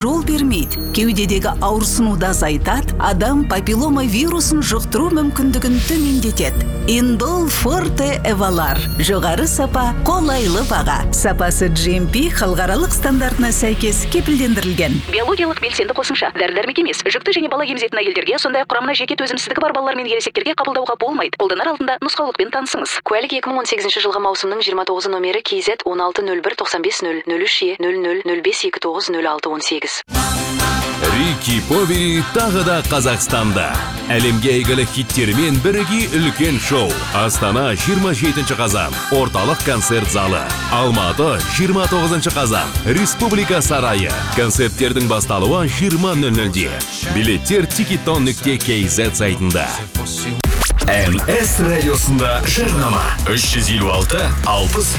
жол бермейді. Кеудедегі ауырсыну да азайтады, адам папиллома вирусын жұқтыру мүмкіндігін төмендетеді. Индол Форте Эвалар. Жоғары сапа, қолайлы баға. Сапасы GMP халықаралық стандартына сәйкес кепілдендірілген. Биологиялық белсенді қосымша. Дәрі-дәрмек емес. Жүкті және бала емізетін әйелдерге, сондай құрамына жеке төзімсіздігі бар балалар мен ересектерге қабылдауға болмайды. Қолданар алдында нұсқаулықпен танысыңыз. Куәлік 2018 жылғы маусымның 29 номері KZ 1601-95-00-00-05-29-06-18. Рики Повери тағы да Қазақстанда. Әлемге әйгілі хиттермен бірге үлкен шоу. Астана 27 қазан. Орталық концерт залы. Алматы 29 қазан. Республика сарайы. Концерттердің басталуы 20:00-де. Билеттер tikiton.kz сайтында. NS радиосында жарнама 356 60